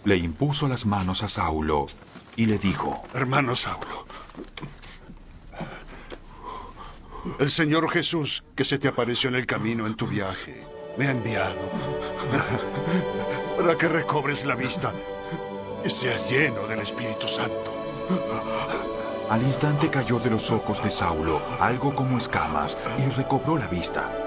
Le impuso las manos a Saulo y le dijo: Hermano Saulo, el Señor Jesús, que se te apareció en el camino en tu viaje, me ha enviado para que recobres la vista y seas lleno del Espíritu Santo. Al instante cayó de los ojos de Saulo algo como escamas y recobró la vista.